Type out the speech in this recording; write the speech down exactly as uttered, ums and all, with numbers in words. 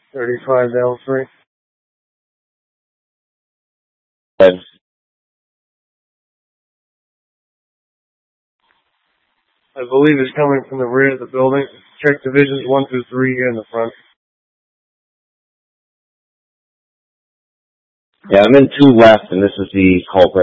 thirty-five L three. Yes. I believe it's coming from the rear of the building. Check divisions one through three here in the front. Yeah, I'm in two left, and this is the culprit.